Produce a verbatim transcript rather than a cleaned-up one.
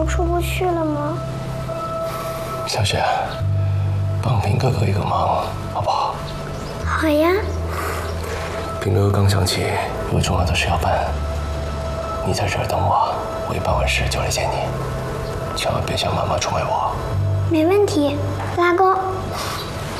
出不去了吗？ 小雪，帮平哥哥一个忙，好不好？ 好呀。 平哥哥刚想起有重要的事要办，你在这儿等我，我一办完事就来见你，千万别向妈妈出卖我。 没问题，拉钩。